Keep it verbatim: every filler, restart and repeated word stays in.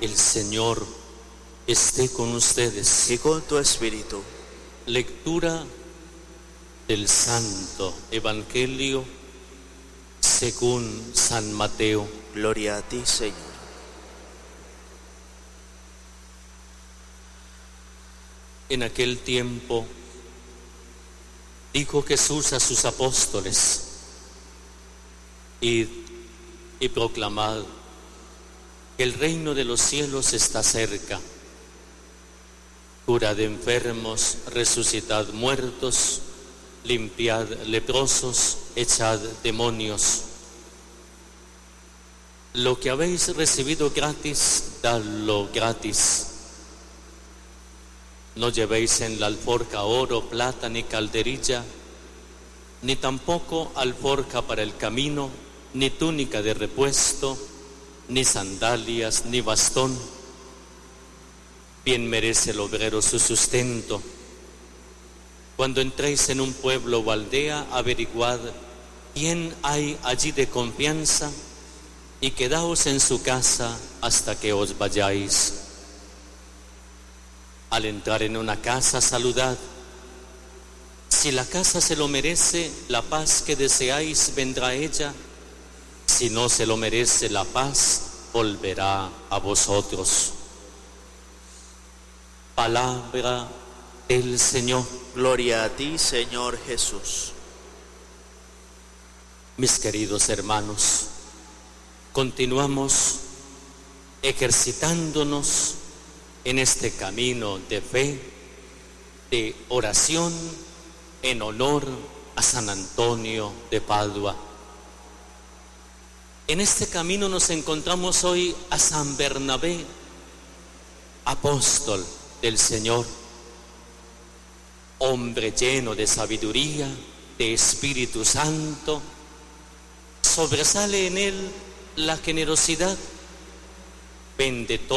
El Señor esté con ustedes. Y con tu espíritu. Lectura del Santo Evangelio según San Mateo. Gloria a ti, Señor. En aquel tiempo dijo Jesús a sus apóstoles: Id y proclamad que el reino de los cielos está cerca. Curad enfermos, resucitad muertos, limpiad leprosos, echad demonios. Lo que habéis recibido gratis, dadlo gratis. No llevéis en la alforja oro, plata ni calderilla, ni tampoco alforja para el camino, ni túnica de repuesto, ni sandalias, ni bastón. Bien merece el obrero su sustento. Cuando entréis en un pueblo o aldea, averiguad quién hay allí de confianza y quedaos en su casa hasta que os vayáis. Al entrar en una casa, saludad. Si la casa se lo merece, la paz que deseáis vendrá a ella. Si no se lo merece, la paz volverá a vosotros. Palabra del Señor. Gloria a ti, Señor Jesús. Mis queridos hermanos, continuamos ejercitándonos en este camino de fe, de oración en honor a San Antonio de Padua. En este camino nos encontramos hoy a San Bernabé, apóstol del Señor, hombre lleno de sabiduría, de Espíritu Santo. Sobresale en él la generosidad, vende todo